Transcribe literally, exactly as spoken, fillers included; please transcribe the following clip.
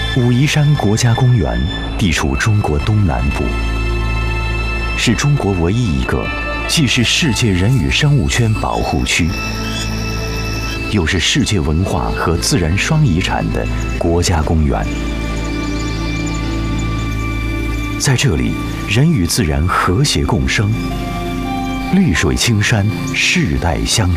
武夷山国家公园地处中国东南部，是中国唯一一个既是世界人与生物圈保护区，又是世界文化和自然双遗产的国家公园。在这里，人与自然和谐共生，绿水青山，世代相